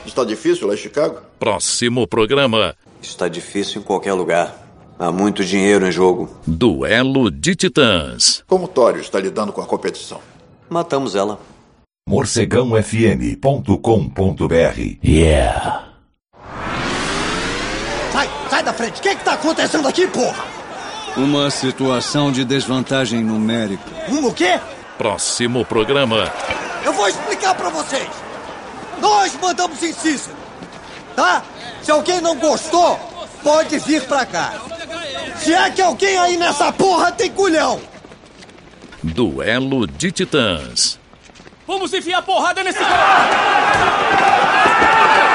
Está difícil lá em Chicago? Próximo programa. Está difícil em qualquer lugar. Há muito dinheiro em jogo. Duelo de Titãs. Como o Tório está lidando com a competição? Matamos ela. morcegãofm.com.br. Yeah. Sai da frente! O que está acontecendo aqui, porra? Uma situação de desvantagem numérica. O quê? Próximo programa. Eu vou explicar pra vocês. Nós mandamos em Cícero, tá? Se alguém não gostou, pode vir pra cá. Se é que alguém aí nessa porra tem culhão. Duelo de Titãs. Vamos enfiar porrada nesse cara!